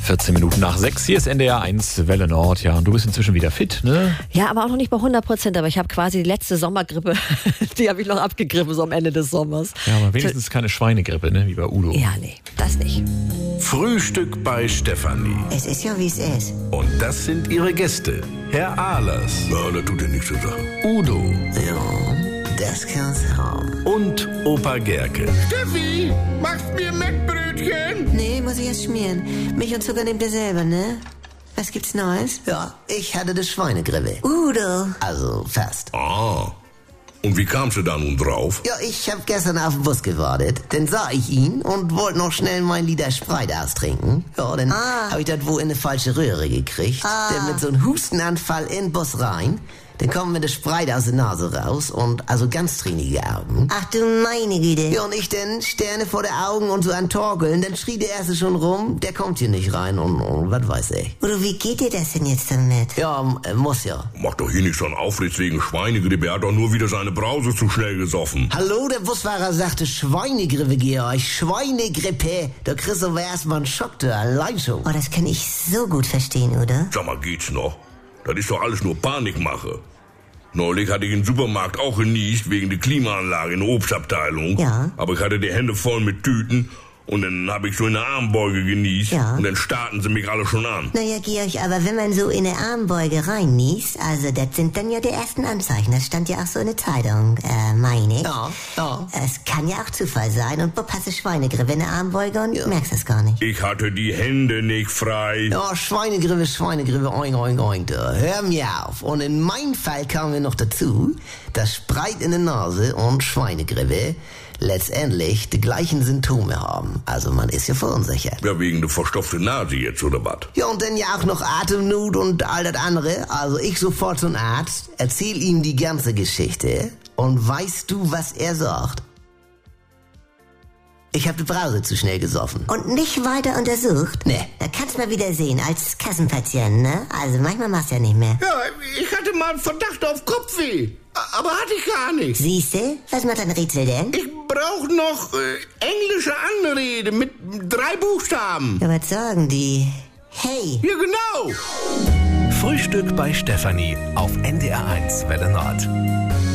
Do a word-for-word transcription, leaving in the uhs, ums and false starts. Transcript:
vierzehn Minuten nach sechs, hier ist N D R eins Welle Nord. Ja, und du bist inzwischen wieder fit, ne? Ja, aber auch noch nicht bei hundert Prozent, aber ich habe quasi die letzte Sommergrippe, die habe ich noch abgegriffen, so am Ende des Sommers. Ja, aber wenigstens keine Schweinegrippe, ne, wie bei Udo. Ja, nee, das nicht. Frühstück bei Stefanie. Es ist ja, wie es ist. Und das sind ihre Gäste. Herr Ahlers. Na, das tut ja nichts zu sagen. Udo. Ja, das kann's haben. Und Opa Gerke. Steffi, machst mir Mettbrötchen? Nee, muss ich erst schmieren. Milch und Zucker nehmt ihr selber, ne? Was gibt's Neues? Ja, ich hatte das Schweinegrippe. Udo. Also fast. Ah. Und wie kamst du da nun drauf? Ja, ich hab gestern auf den Bus gewartet. Dann sah ich ihn und wollte noch schnell mein Liter Sprite austrinken. Ja, dann ah. hab ich das wohl in eine falsche Röhre gekriegt. Ah. Dann mit so einem Hustenanfall in den Bus rein. Dann kommen mir der Sprite aus der Nase raus und also ganz tränige Augen. Ach du meine Güte. Ja, und ich dann Sterne vor den Augen und so an Torkeln. Dann schrie der Erste schon rum, der kommt hier nicht rein und, und was weiß ich. Oder wie geht dir das denn jetzt damit? Ja, äh, muss ja. Mach doch hier nicht so einen Aufriss wegen Schweinegrippe. Er hat doch nur wieder seine Brause zu schnell gesoffen. Hallo, der Busfahrer sagte Schweinegrippe, Georg. Schweinegrippe. Da kriegst du aber erstmal einen Schock, du allein schon. Oh, das kann ich so gut verstehen, oder? Sag mal, geht's noch? Das ist doch alles nur Panikmache. Neulich hatte ich im Supermarkt auch genießt wegen der Klimaanlage in der Obstabteilung. Ja. Aber ich hatte die Hände voll mit Tüten und dann habe ich so in der Armbeuge genießt. Ja. Und dann starrten sie mich alle schon an. Naja, Georg, aber wenn man so in eine Armbeuge reinniest, also das sind dann ja die ersten Anzeichen. Das stand ja auch so in der Zeitung, äh, meine ich. Ja, ja. Es kann ja auch Zufall sein und bupp, hast du Schweinegrippe in der Armbeuge und ja. merkst es gar nicht. Ich hatte die Hände nicht frei. Ja, Schweinegrippe, Schweinegrippe, oing, oing, oing, da. Hör mir auf. Und in meinem Fall kam mir noch dazu, das Spreit in der Nase und Schweinegrippe letztendlich die gleichen Symptome haben. Also man ist ja verunsichert. Ja, wegen der verstopften Nase jetzt, oder was? Ja, und dann ja auch noch Atemnot und all das andere. Also ich sofort zum Arzt, erzähl ihm die ganze Geschichte und weißt du, was er sagt? Ich hab die Brause zu schnell gesoffen. Und nicht weiter untersucht? Nee. Da kannst du mal wieder sehen, als Kassenpatient, ne? Also manchmal machst du ja nicht mehr. Ja, ich hatte mal einen Verdacht auf Kopfweh. Aber hatte ich gar nicht. Siehste? Was macht dein Rätsel denn? Ich brauche noch äh, englische Anrede mit drei Buchstaben. Ja, was sagen die? Hey. Ja, genau. Frühstück bei Stefanie auf N D R eins Welle Nord.